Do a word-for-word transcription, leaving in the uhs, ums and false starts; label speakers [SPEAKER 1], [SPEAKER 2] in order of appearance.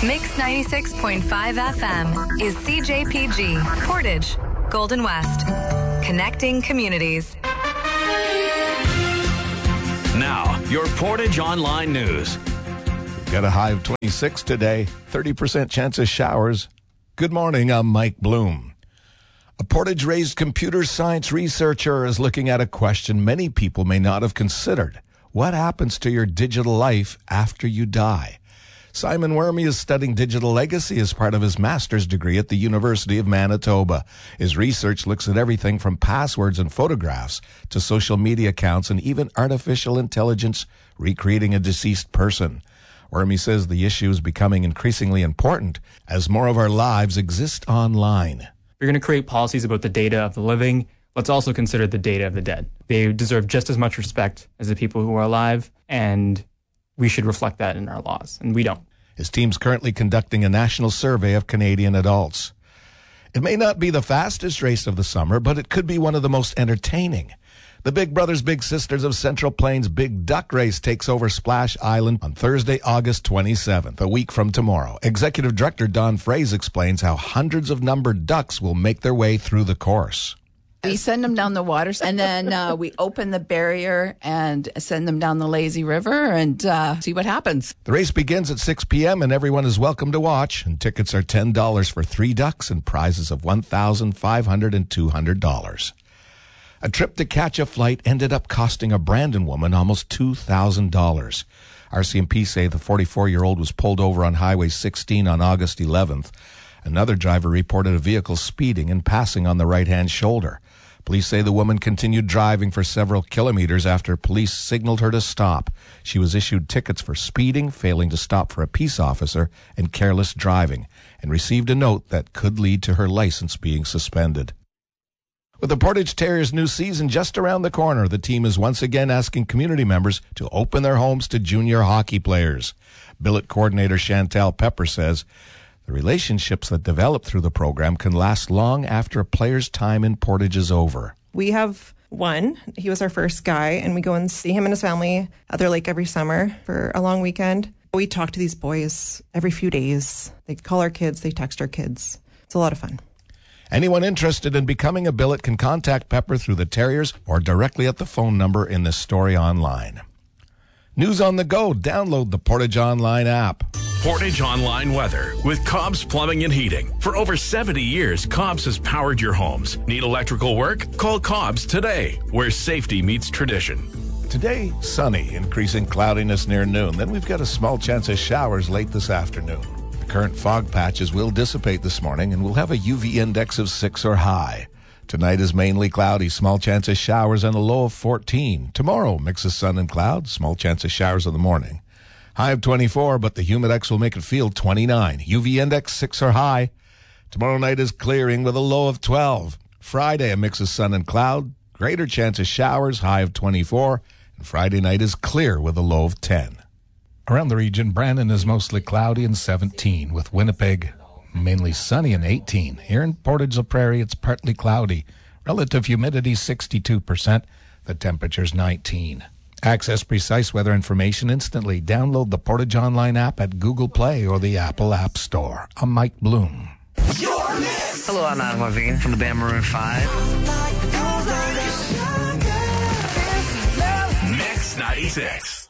[SPEAKER 1] Mix ninety-six point five F M is C J P G, Portage, Golden West. Connecting communities.
[SPEAKER 2] Now, your Portage Online News.
[SPEAKER 3] Got a high of twenty-six today, thirty percent chance of showers. Good morning, I'm Mike Bloom. A Portage-raised computer science researcher is looking at a question many people may not have considered. What happens to your digital life after you die? Simon Wormy is studying digital legacy as part of his master's degree at the University of Manitoba. His research looks at everything from passwords and photographs to social media accounts and even artificial intelligence recreating a deceased person. Wormy says the issue is becoming increasingly important as more of our lives exist online.
[SPEAKER 4] If you're going to create policies about the data of the living, let's also consider the data of the dead. They deserve just as much respect as the people who are alive, and we should reflect that in our laws, and we don't.
[SPEAKER 3] His team's currently conducting a national survey of Canadian adults. It may not be the fastest race of the summer, but it could be one of the most entertaining. The Big Brothers Big Sisters of Central Plains Big Duck Race takes over Splash Island on Thursday, August twenty-seventh, a week from tomorrow. Executive Director Don Fraze explains how hundreds of numbered ducks will make their way through the course.
[SPEAKER 5] We send them down the waters, and then uh, we open the barrier and send them down the lazy river and uh, see what happens.
[SPEAKER 3] The race begins at six p.m. and everyone is welcome to watch. And tickets are ten dollars for three ducks and prizes of one thousand five hundred dollars and two hundred dollars. A trip to catch a flight ended up costing a Brandon woman almost two thousand dollars. R C M P say the forty-four-year-old was pulled over on Highway sixteen on August eleventh. Another driver reported a vehicle speeding and passing on the right-hand shoulder. Police say the woman continued driving for several kilometers after police signaled her to stop. She was issued tickets for speeding, failing to stop for a peace officer, and careless driving, and received a note that could lead to her license being suspended. With the Portage Terriers' new season just around the corner, the team is once again asking community members to open their homes to junior hockey players. Billet coordinator Chantal Pepper says the relationships that develop through the program can last long after a player's time in Portage is over.
[SPEAKER 6] We have one. He was our first guy, and we go and see him and his family at their lake every summer for a long weekend. We talk to these boys every few days. They call our kids, they text our kids. It's a lot of fun.
[SPEAKER 3] Anyone interested in becoming a billet can contact Pepper through the Terriers or directly at the phone number in this story online. News on the go. Download the Portage Online app.
[SPEAKER 2] Portage Online weather with Cobb's Plumbing and Heating. For over seventy years, Cobb's has powered your homes. Need electrical work? Call Cobb's today, where safety meets tradition.
[SPEAKER 3] Today, sunny, increasing cloudiness near noon. Then we've got a small chance of showers late this afternoon. The current fog patches will dissipate this morning, and we'll have a U V index of six or high. Tonight is mainly cloudy, small chance of showers, and a low of fourteen. Tomorrow, mix of sun and clouds, small chance of showers in the morning. High of twenty-four, but the humidex will make it feel twenty-nine. U V index six or high. Tomorrow night is clearing with a low of twelve. Friday, a mix of sun and cloud, greater chance of showers, high of twenty-four. And Friday night is clear with a low of ten. Around the region, Brandon is mostly cloudy and seventeen, with Winnipeg mainly sunny and eighteen. Here in Portage la Prairie, it's partly cloudy. Relative humidity sixty-two percent. The temperature's nineteen. Access precise weather information instantly. Download the Portage Online app at Google Play or the Apple App Store. I'm Mike Bloom.
[SPEAKER 7] Hello, I'm Adam Levine from the band Maroon five.
[SPEAKER 2] Mix ninety-six.